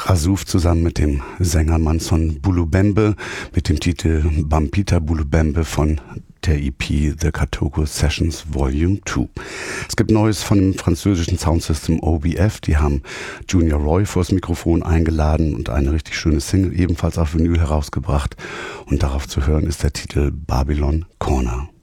Asuf zusammen mit dem Sänger Manson Bulubembe mit dem Titel Bampita Bulubembe von der EP The Katogo Sessions Volume 2. Es gibt Neues von dem französischen Soundsystem OBF. Die haben Junior Roy vors Mikrofon eingeladen und eine richtig schöne Single ebenfalls auf Vinyl herausgebracht. Und darauf zu hören ist der Titel Babylon Corner.